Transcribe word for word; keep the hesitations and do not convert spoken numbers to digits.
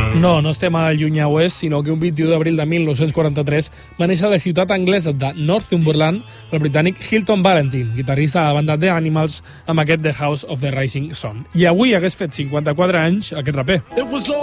No, no estem al llunyà oest, sinó que un vint-i-u d'abril de mil nou-cents quaranta-tres va néixer a la ciutat anglesa de Northumberland el britànic Hilton Valentine, guitarrista de la banda The Animals, amb aquest The House of the Rising Sun. I avui hagués fet cinquanta-quatre anys aquest raper.